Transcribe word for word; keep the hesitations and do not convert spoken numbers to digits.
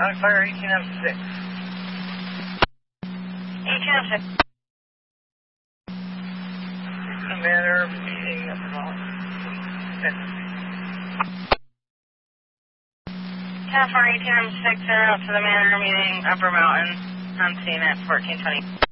On fire eighteen M six. eighteen M six. Commander meeting Upper Mountain. ten four eighteen M six, and out to the Manor meeting Upper Mountain. I'm seeing at fourteen twenty.